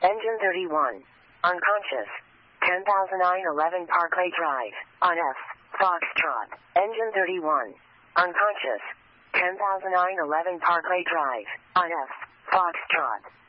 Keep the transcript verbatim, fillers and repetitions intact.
Engine thirty-one. Unconscious. ten thousand nine eleven Parkway Drive. On F. Foxtrot. Engine thirty-one. Unconscious. ten thousand nine eleven Parkway Drive. On F. Foxtrot.